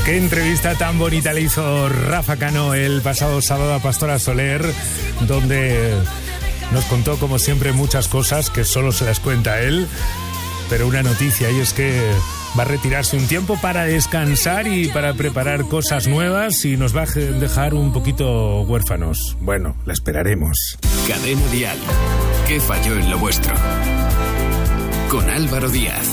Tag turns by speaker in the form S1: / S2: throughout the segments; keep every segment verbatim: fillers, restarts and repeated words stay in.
S1: Qué entrevista tan bonita le hizo Rafa Cano el pasado sábado a Pastora Soler, donde nos contó, como siempre, muchas cosas que solo se las cuenta él, pero una noticia, y es que va a retirarse un tiempo para descansar y para preparar cosas nuevas, y nos va a dejar un poquito huérfanos. Bueno, la esperaremos.
S2: Cadena Dial. ¿Qué falló en lo vuestro? Con Álvaro Díaz.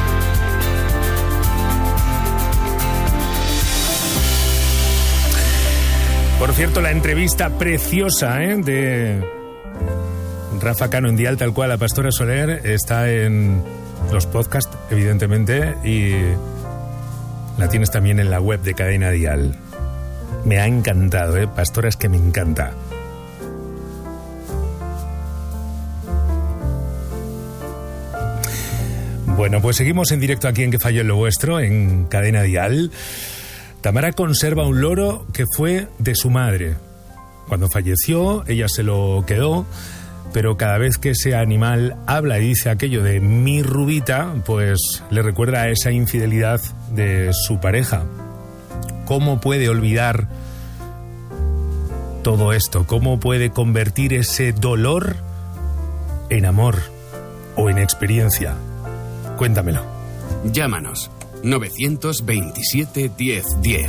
S1: Por cierto, la entrevista preciosa ¿eh? de Rafa Cano en Dial, tal cual, a Pastora Soler, está en los podcasts, evidentemente, y la tienes también en la web de Cadena Dial. Me ha encantado, ¿eh? Pastora, es que me encanta. Bueno, pues seguimos en directo aquí en Que falló en lo vuestro, en Cadena Dial. Tamara conserva un loro que fue de su madre. Cuando falleció, ella se lo quedó, pero cada vez que ese animal habla y dice aquello de mi Rubita, pues le recuerda a esa infidelidad de su pareja. ¿Cómo puede olvidar todo esto? ¿Cómo puede convertir ese dolor en amor o en experiencia? Cuéntamelo.
S2: Llámanos. nueve dos siete, diez, diez.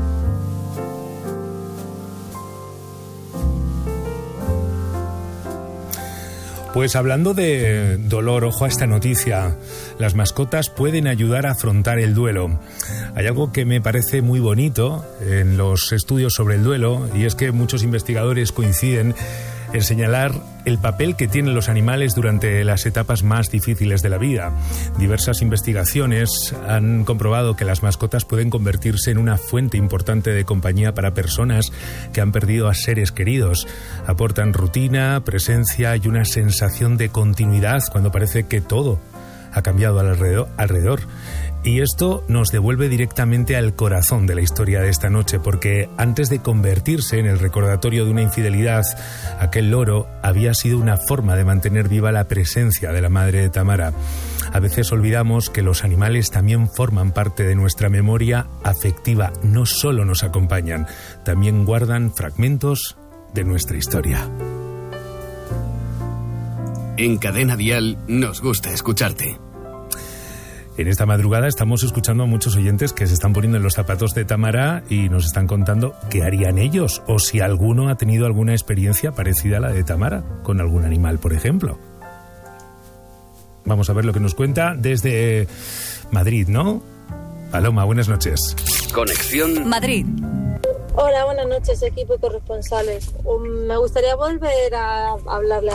S1: Pues hablando de dolor, ojo a esta noticia. Las mascotas pueden ayudar a afrontar el duelo. Hay algo que me parece muy bonito en los estudios sobre el duelo, y es que muchos investigadores coinciden en señalar el papel que tienen los animales durante las etapas más difíciles de la vida. Diversas investigaciones han comprobado que las mascotas pueden convertirse en una fuente importante de compañía para personas que han perdido a seres queridos. Aportan rutina, presencia y una sensación de continuidad cuando parece que todo ha cambiado alrededor, alrededor. Y esto nos devuelve directamente al corazón de la historia de esta noche, porque antes de convertirse en el recordatorio de una infidelidad, aquel loro había sido una forma de mantener viva la presencia de la madre de Tamara. A veces olvidamos que los animales también forman parte de nuestra memoria afectiva, no solo nos acompañan, también guardan fragmentos de nuestra historia.
S2: En Cadena Dial nos gusta escucharte.
S1: En esta madrugada estamos escuchando a muchos oyentes que se están poniendo en los zapatos de Tamara y nos están contando qué harían ellos, o si alguno ha tenido alguna experiencia parecida a la de Tamara, con algún animal, por ejemplo. Vamos a ver lo que nos cuenta desde Madrid, ¿no? Paloma, buenas noches.
S2: Conexión
S3: Madrid.
S4: Hola, buenas noches, equipo y corresponsales. Um, me gustaría volver a hablarle